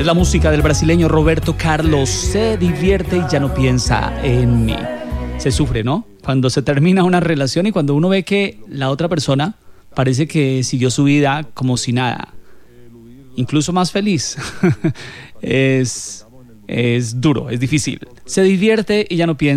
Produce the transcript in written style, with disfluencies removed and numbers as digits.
Es la música del brasileño Roberto Carlos. Se divierte y ya no piensa en mí. Se sufre, ¿no? Cuando se termina una relación y cuando uno ve que la otra persona parece que siguió su vida como si nada. Incluso más feliz. Es duro, es difícil. Se divierte y ya no piensa.